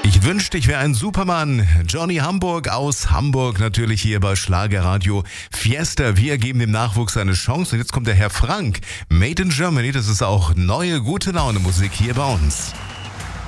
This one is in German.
Ich wünschte, ich wäre ein Superman. Johnny Hamburg aus Hamburg, natürlich hier bei Schlagerradio Fiesta. Wir geben dem Nachwuchs eine Chance. Und jetzt kommt der Herr Frank. Made in Germany, das ist auch neue, gute Laune Musik hier bei uns.